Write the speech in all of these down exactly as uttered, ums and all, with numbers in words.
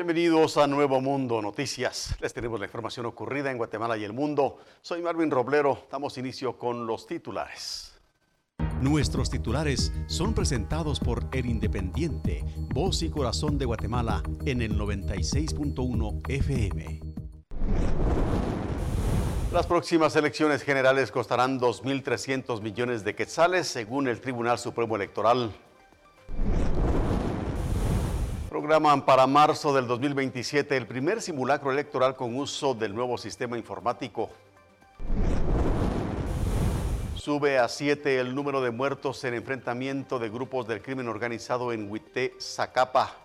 Bienvenidos a Nuevo Mundo Noticias. Les tenemos la información ocurrida en Guatemala y el mundo. Soy Marvin Roblero. Damos inicio con los titulares. Nuestros titulares son presentados por El Independiente, voz y corazón de Guatemala en el noventa y seis punto uno F M. Las próximas elecciones generales costarán dos mil trescientos millones de quetzales, según el Tribunal Supremo Electoral. Programan para marzo del dos mil veintisiete el primer simulacro electoral con uso del nuevo sistema informático. Sube a siete el número de muertos en enfrentamiento de grupos del crimen organizado en Huité, Zacapa.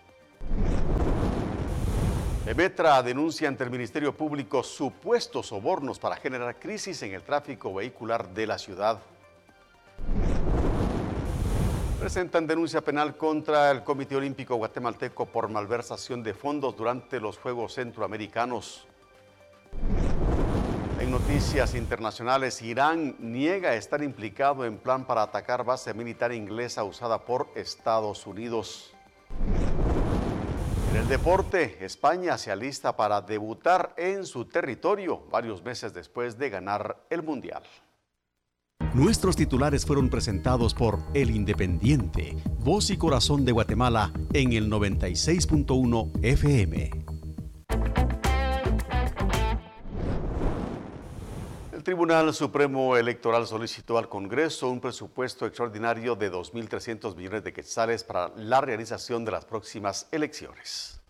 Emetra denuncia ante el Ministerio Público supuestos sobornos para generar crisis en el tráfico vehicular de la ciudad. Presentan denuncia penal contra el Comité Olímpico Guatemalteco por malversación de fondos durante los Juegos Centroamericanos. En noticias internacionales, Irán niega estar implicado en plan para atacar base militar inglesa usada por Estados Unidos. En el deporte, España se alista para debutar en su territorio varios meses después de ganar el Mundial. Nuestros titulares fueron presentados por El Independiente, voz y corazón de Guatemala en el noventa y seis punto uno F M. El Tribunal Supremo Electoral solicitó al Congreso un presupuesto extraordinario de dos mil trescientos millones de quetzales para la realización de las próximas elecciones.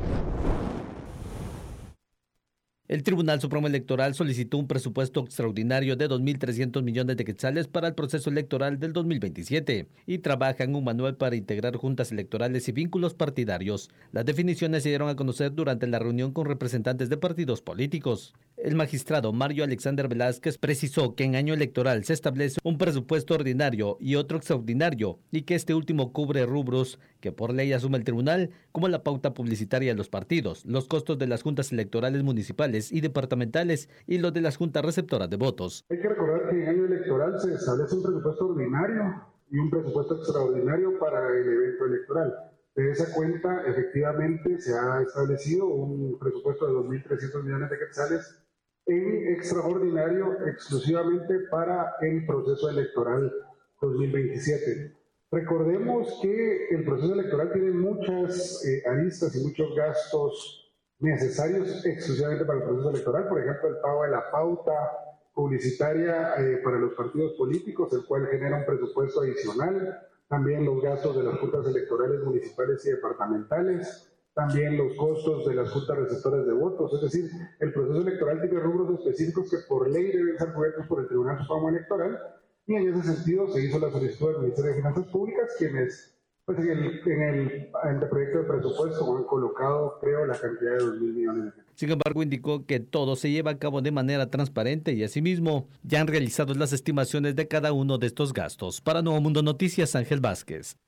El Tribunal Supremo Electoral solicitó un presupuesto extraordinario de dos mil trescientos millones de quetzales para el proceso electoral del dos mil veintisiete y trabaja en un manual para integrar juntas electorales y vínculos partidarios. Las definiciones se dieron a conocer durante la reunión con representantes de partidos políticos. El magistrado Mario Alexander Velázquez precisó que en año electoral se establece un presupuesto ordinario y otro extraordinario y que este último cubre rubros que por ley asume el tribunal, como la pauta publicitaria de los partidos, los costos de las juntas electorales municipales y departamentales y los de las juntas receptoras de votos. Hay que recordar que en año electoral se establece un presupuesto ordinario y un presupuesto extraordinario para el evento electoral. De esa cuenta, efectivamente, se ha establecido un presupuesto de dos mil trescientos millones de quetzales en extraordinario exclusivamente para el proceso electoral dos mil veintisiete. Recordemos que el proceso electoral tiene muchas eh, aristas y muchos gastos necesarios exclusivamente para el proceso electoral, por ejemplo, el pago de la pauta publicitaria eh, para los partidos políticos, el cual genera un presupuesto adicional, también los gastos de las juntas electorales municipales y departamentales, también los costos de las juntas receptoras de votos, es decir, el proceso electoral tiene rubros específicos que por ley deben ser cubiertos por el Tribunal Supremo Electoral, y en ese sentido se hizo la solicitud del Ministerio de Finanzas Públicas, quienes pues, en, el, en el anteproyecto de presupuesto han colocado, creo, la cantidad de dos mil millones de pesos. Sin embargo, indicó que todo se lleva a cabo de manera transparente y asimismo ya han realizado las estimaciones de cada uno de estos gastos. Para Nuevo Mundo Noticias, Ángel Vázquez.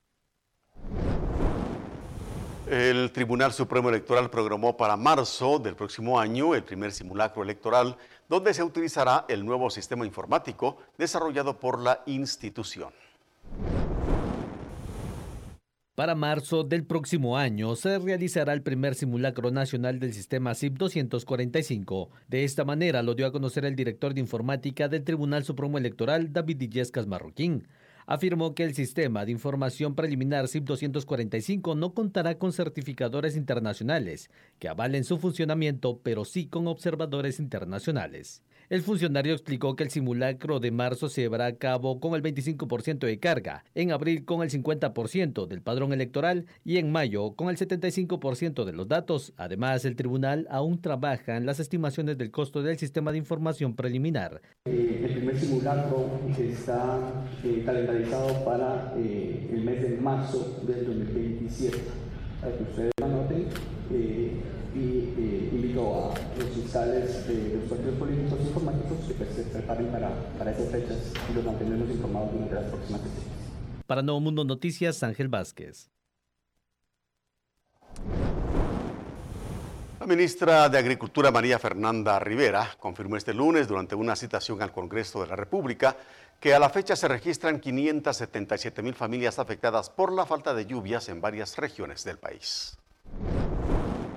El Tribunal Supremo Electoral programó para marzo del próximo año el primer simulacro electoral donde se utilizará el nuevo sistema informático desarrollado por la institución. Para marzo del próximo año se realizará el primer simulacro nacional del sistema S I P doscientos cuarenta y cinco. De esta manera lo dio a conocer el director de informática del Tribunal Supremo Electoral, David Illescas Marroquín. Afirmó que el sistema de información preliminar S I P doscientos cuarenta y cinco no contará con certificadores internacionales que avalen su funcionamiento, pero sí con observadores internacionales. El funcionario explicó que el simulacro de marzo se llevará a cabo con el veinticinco por ciento de carga, en abril con el cincuenta por ciento del padrón electoral y en mayo con el setenta y cinco por ciento de los datos. Además, el tribunal aún trabaja en las estimaciones del costo del sistema de información preliminar. Eh, el primer simulacro está eh, calendarizado para eh, el mes de marzo del dos mil veintisiete. Para que ustedes lo anoten, eh, y eh, invito a los fiscales de los partidos políticos informáticos que pues, se preparen para, para esas fechas y los mantenemos informados durante las próximas fechas. Para Nuevo Mundo Noticias, Ángel Vázquez. La ministra de Agricultura, María Fernanda Rivera, confirmó este lunes durante una citación al Congreso de la República que a la fecha se registran quinientas setenta y siete mil familias afectadas por la falta de lluvias en varias regiones del país.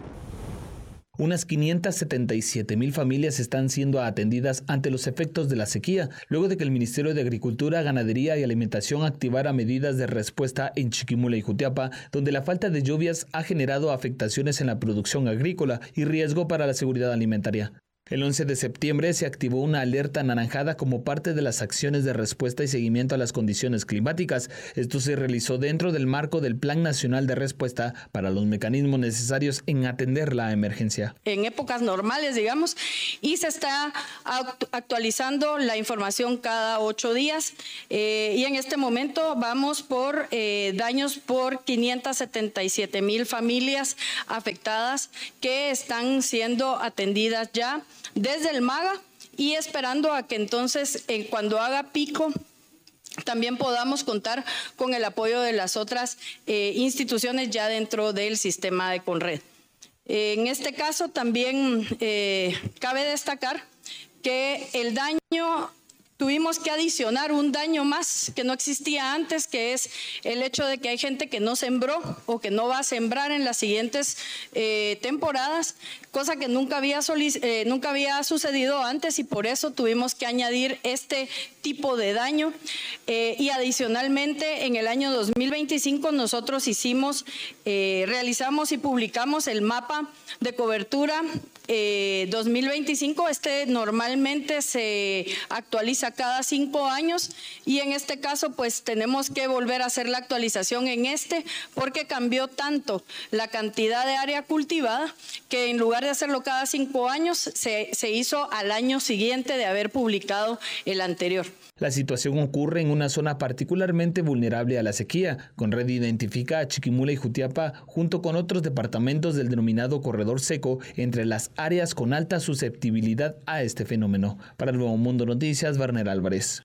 Unas quinientas setenta y siete mil familias están siendo atendidas ante los efectos de la sequía, luego de que el Ministerio de Agricultura, Ganadería y Alimentación activara medidas de respuesta en Chiquimula y Jutiapa, donde la falta de lluvias ha generado afectaciones en la producción agrícola y riesgo para la seguridad alimentaria. El once de septiembre se activó una alerta anaranjada como parte de las acciones de respuesta y seguimiento a las condiciones climáticas. Esto se realizó dentro del marco del Plan Nacional de Respuesta para los mecanismos necesarios en atender la emergencia. En épocas normales, digamos, y se está actualizando la información cada ocho días. Eh, y en este momento vamos por eh, daños por quinientas setenta y siete mil familias afectadas que están siendo atendidas ya desde el MAGA y esperando a que entonces eh, cuando haga pico también podamos contar con el apoyo de las otras eh, instituciones ya dentro del sistema de Conred. Eh, en este caso también eh, cabe destacar que el daño, tuvimos que adicionar un daño más que no existía antes, que es el hecho de que hay gente que no sembró o que no va a sembrar en las siguientes eh, temporadas, cosa que nunca había, eh, nunca había sucedido antes y por eso tuvimos que añadir este tipo de daño. Eh, y adicionalmente en el año dos mil veinticinco nosotros hicimos, eh, realizamos y publicamos el mapa de cobertura eh, dos mil veinticinco. Este normalmente se actualiza cada cinco años y en este caso pues tenemos que volver a hacer la actualización en este porque cambió tanto la cantidad de área cultivada que en lugar de hacerlo cada cinco años se, se hizo al año siguiente de haber publicado el anterior. La situación ocurre en una zona particularmente vulnerable a la sequía. Conred identifica a Chiquimula y Jutiapa junto con otros departamentos del denominado corredor seco entre las áreas con alta susceptibilidad a este fenómeno. Para el Nuevo Mundo Noticias, Werner Álvarez.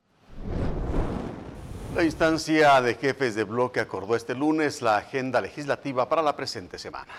La instancia de jefes de bloque acordó este lunes la agenda legislativa para la presente semana.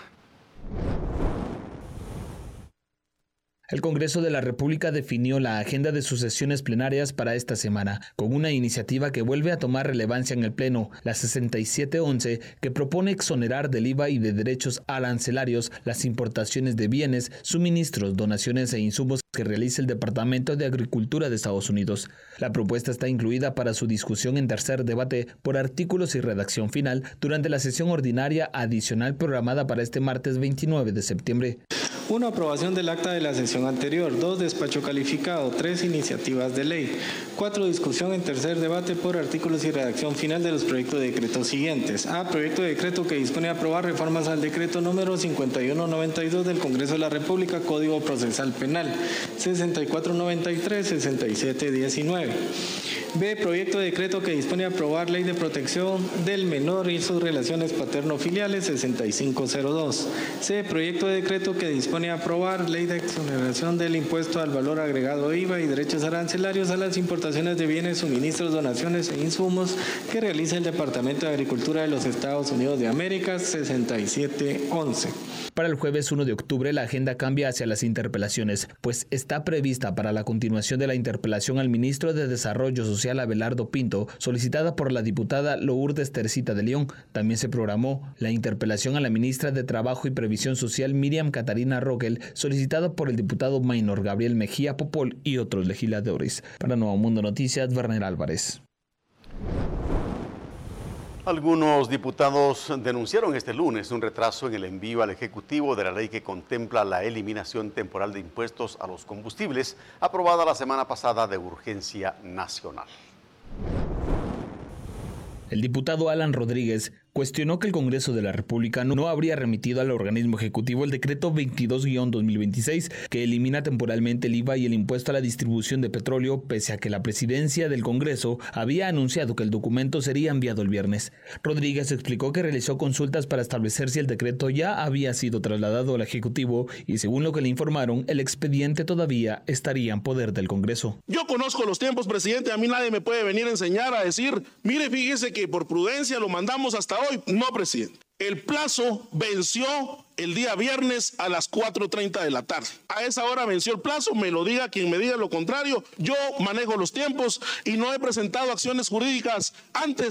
El Congreso de la República definió la agenda de sus sesiones plenarias para esta semana, con una iniciativa que vuelve a tomar relevancia en el Pleno, la sesenta y siete once, que propone exonerar del I V A y de derechos arancelarios las importaciones de bienes, suministros, donaciones e insumos que realice el Departamento de Agricultura de Estados Unidos. La propuesta está incluida para su discusión en tercer debate por artículos y redacción final durante la sesión ordinaria adicional programada para este martes veintinueve de septiembre. uno. Aprobación del acta de la sesión anterior. dos. Despacho calificado. tres. Iniciativas de ley. cuatro. Discusión en tercer debate por artículos y redacción final de los proyectos de decreto siguientes. A. Proyecto de decreto que dispone a aprobar reformas al decreto número cincuenta y uno noventa y dos del Congreso de la República, Código Procesal Penal, sesenta y cuatro noventa y tres, sesenta y siete diecinueve. B. Proyecto de decreto que dispone a aprobar ley de protección del menor y sus relaciones paterno-filiales, sesenta y cinco cero dos. C. Proyecto de decreto que dispone a aprobar ley de exoneración del impuesto al valor agregado I V A y derechos arancelarios a las importaciones de bienes, suministros, donaciones e insumos que realiza el Departamento de Agricultura de los Estados Unidos de América, sesenta y siete once. Para el jueves uno de octubre la agenda cambia hacia las interpelaciones, pues está prevista para la continuación de la interpelación al ministro de Desarrollo Social Abelardo Pinto, solicitada por la diputada Lourdes Tercita de León. También se programó la interpelación a la ministra de Trabajo y Previsión Social Miriam Catarina Rogel, solicitada por el diputado Maynor Gabriel Mejía Popol y otros legisladores. Para Nuevo Mundo Noticias, Werner Álvarez. Algunos diputados denunciaron este lunes un retraso en el envío al Ejecutivo de la ley que contempla la eliminación temporal de impuestos a los combustibles, aprobada la semana pasada de urgencia nacional. El diputado Alan Rodríguez cuestionó que el Congreso de la República no habría remitido al organismo ejecutivo el decreto veintidós guión dos mil veintiséis que elimina temporalmente el I V A y el impuesto a la distribución de petróleo, pese a que la presidencia del Congreso había anunciado que el documento sería enviado el viernes. Rodríguez explicó que realizó consultas para establecer si el decreto ya había sido trasladado al Ejecutivo y, según lo que le informaron, el expediente todavía estaría en poder del Congreso. Yo conozco los tiempos, presidente, a mí nadie me puede venir a enseñar a decir, mire, fíjese que por prudencia lo mandamos hasta hoy. No, presidente. El plazo venció el día viernes a las cuatro treinta de la tarde. A esa hora venció el plazo, me lo diga quien me diga lo contrario. Yo manejo los tiempos y no he presentado acciones jurídicas antes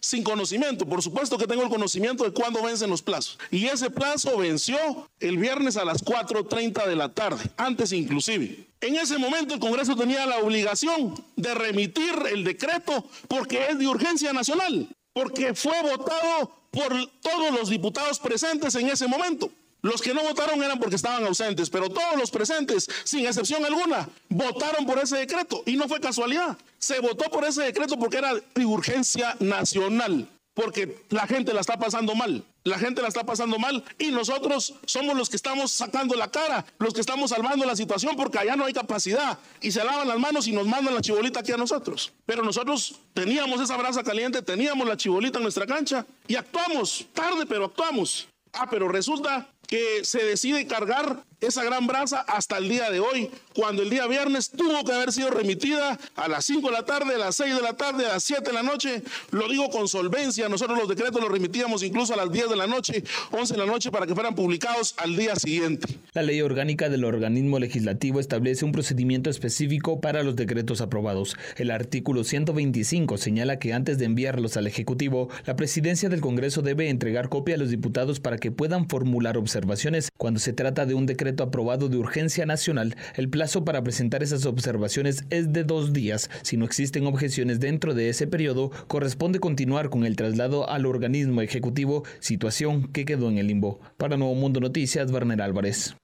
sin conocimiento. Por supuesto que tengo el conocimiento de cuándo vencen los plazos. Y ese plazo venció el viernes a las cuatro treinta de la tarde, antes inclusive. En ese momento el Congreso tenía la obligación de remitir el decreto porque es de urgencia nacional, porque fue votado por todos los diputados presentes en ese momento. Los que no votaron eran porque estaban ausentes, pero todos los presentes, sin excepción alguna, votaron por ese decreto. Y no fue casualidad. Se votó por ese decreto porque era de urgencia nacional, porque la gente la está pasando mal. La gente la está pasando mal y nosotros somos los que estamos sacando la cara, los que estamos salvando la situación porque allá no hay capacidad y se lavan las manos y nos mandan la chibolita aquí a nosotros. Pero nosotros teníamos esa brasa caliente, teníamos la chibolita en nuestra cancha y actuamos, tarde pero actuamos. Ah, pero resulta que se decide cargar esa gran brasa hasta el día de hoy, cuando el día viernes tuvo que haber sido remitida a las cinco de la tarde, a las seis de la tarde, a las siete de la noche. Lo digo con solvencia, nosotros los decretos los remitíamos incluso a las diez de la noche, once de la noche, para que fueran publicados al día siguiente. La ley orgánica del organismo legislativo establece un procedimiento específico para los decretos aprobados. El artículo ciento veinticinco señala que antes de enviarlos al Ejecutivo, la presidencia del Congreso debe entregar copia a los diputados para que puedan formular observaciones. Cuando se trata de un decreto aprobado de urgencia nacional, el plazo para presentar esas observaciones es de dos días. Si no existen objeciones dentro de ese periodo, corresponde continuar con el traslado al organismo ejecutivo, situación que quedó en el limbo. Para Nuevo Mundo Noticias, Werner Álvarez.